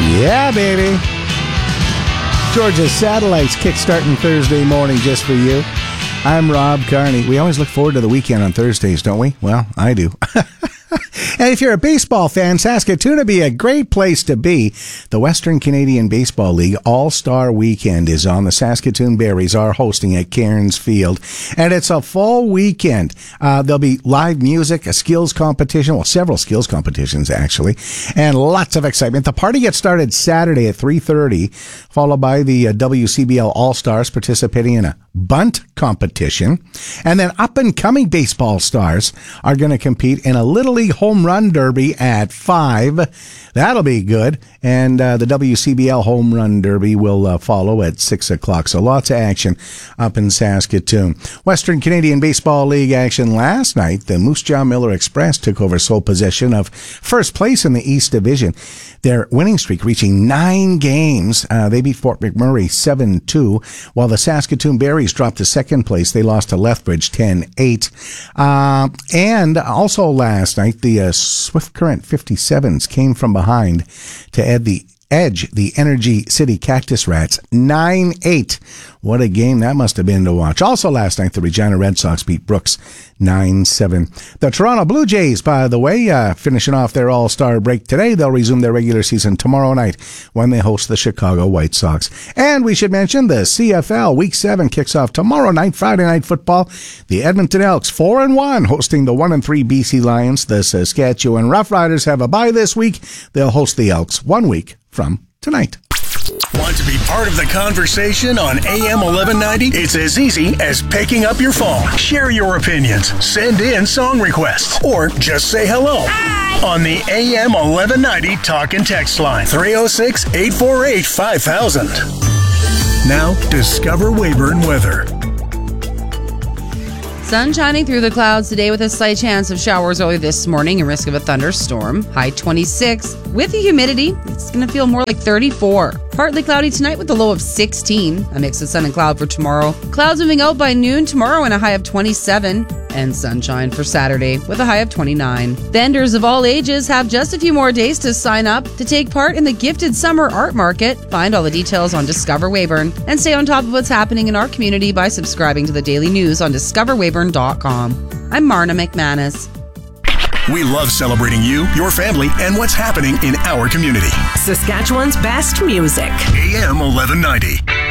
Yeah, baby. Georgia's Satellites kickstarting Thursday morning just for you. I'm Rob Carney. We always look forward to the weekend on Thursdays, don't we? Well, I do. And if you're a baseball fan, Saskatoon would be a great place to be. The Western Canadian Baseball League All-Star Weekend is on. The Saskatoon Berries are hosting at Cairns Field, and it's a full weekend. There'll be live music, a skills competition, well, several skills competitions, actually, and lots of excitement. The party gets started Saturday at 3:30, followed by the WCBL All-Stars participating in a bunt competition. And then up-and-coming baseball stars are going to compete in a Little League Home Run Derby at 5. That'll be good. And the WCBL Home Run Derby will follow at 6 o'clock. So lots of action up in Saskatoon. Western Canadian Baseball League action last night. The Moose Jaw Miller Express took over sole possession of first place in the East Division. Their winning streak reaching 9 games. They beat Fort McMurray 7-2, while the Saskatoon Berries dropped to second place. They lost to Lethbridge 10-8. And also last night, the Swift Current 57s came from behind to edge the Energy City Cactus Rats 9-8. What a game that must have been to watch. Also last night, the Regina Red Sox beat Brooks 9-7. The Toronto Blue Jays, by the way, finishing off their All-Star break today. They'll resume their regular season tomorrow night when they host the Chicago White Sox. And we should mention the CFL Week 7 kicks off tomorrow night, Friday Night Football. The Edmonton Elks 4-1 hosting the 1-3 BC Lions. The Saskatchewan Roughriders have a bye this week. They'll host the Elks 1 week from tonight. Want to be part of the conversation on AM 1190? It's as easy as picking up your phone. Share your opinions, send in song requests, or just say hello. Hi. On the AM 1190 talk and text line, 306-848-5000. Now, Discover Weyburn weather. Sun shining through the clouds today with a slight chance of showers early this morning and risk of a thunderstorm. High 26. With the humidity, it's going to feel more like 34. Partly cloudy tonight with a low of 16. A mix of sun and cloud for tomorrow. Clouds moving out by noon tomorrow and a high of 27. And sunshine for Saturday with a high of 29. Vendors of all ages have just a few more days to sign up to take part in the Gifted Summer Art Market. Find all the details on Discover Weyburn and stay on top of what's happening in our community by subscribing to the daily news on discoverweyburn.com. I'm Marna McManus. We love celebrating you, your family, and what's happening in our community. Saskatchewan's best music. AM 1190.